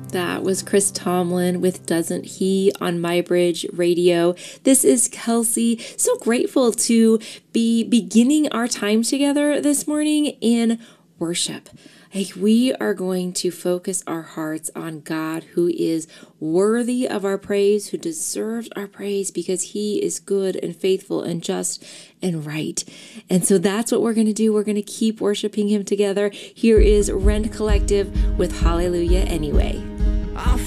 That was Chris Tomlin with Doesn't He on MyBridge Radio. This is Kelsey. So grateful to be beginning our time together this morning in worship. We are going to focus our hearts on God, who is worthy of our praise, who deserves our praise because he is good and faithful and just and right. And so that's what we're going to do. We're going to keep worshiping him together. Here is Rend Collective with Hallelujah Anyway.